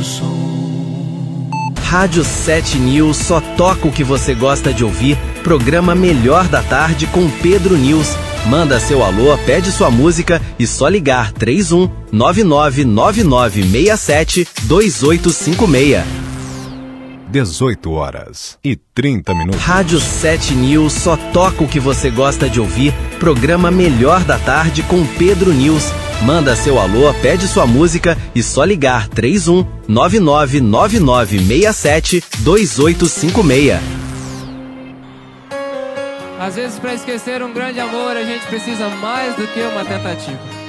som. Rádio 7 News só toca o que você gosta de ouvir. Programa Melhor da Tarde com Pedro News. Manda seu alô, pede sua música e só ligar 31 999967 2856. 18h30. Rádio 7 News só toca o que você gosta de ouvir. Programa Melhor da Tarde com Pedro News. Manda seu alô, pede sua música e só ligar 31 999967 2856. Às vezes, para esquecer um grande amor, a gente precisa mais do que uma tentativa.